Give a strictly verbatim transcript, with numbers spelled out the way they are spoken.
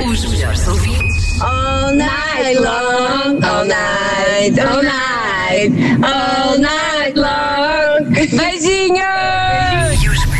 Os melhores ouvintes. All night long, all night, all night, all night.